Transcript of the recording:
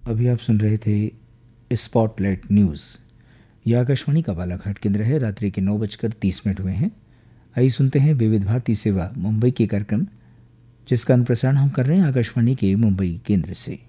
अभी आप सुन रहे थे स्पॉटलाइट न्यूज़। यह आकाशवाणी का बालाघाट केंद्र है। रात्रि के 9:30 हुए हैं। आइए सुनते हैं विविध भारती सेवा मुंबई के कार्यक्रम, जिसका अनुप्रसारण हम कर रहे हैं आकाशवाणी के मुंबई केंद्र से।